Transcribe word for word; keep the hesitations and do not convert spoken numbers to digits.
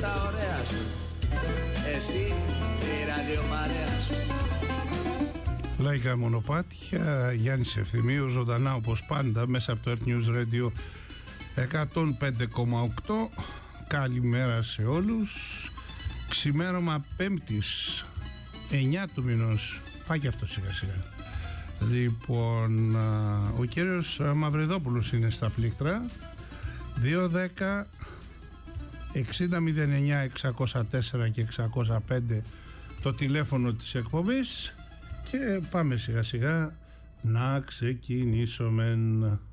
τα ωραία σου, εσύ και η ραδιοπαρέα σου. Λαϊκά μονοπάτια, Γιάννης Ευθυμίου, ζωντανά όπως πάντα μέσα από το Earth News Radio εκατόν πέντε κόμμα οκτώ. Καλημέρα σε όλους. Ξημέρωμα Πέμπτης εννιά του μηνός. Πάει και αυτό σιγά σιγά. Λοιπόν, ο κύριος Μαυριδόπουλος είναι στα πλήκτρα. Δύο δέκα εξήντα μηδέν εννιά εξακόσια τέσσερα και εξακόσια πέντε το τηλέφωνο της εκπομπής. Και πάμε σιγά σιγά να ξεκινήσουμε.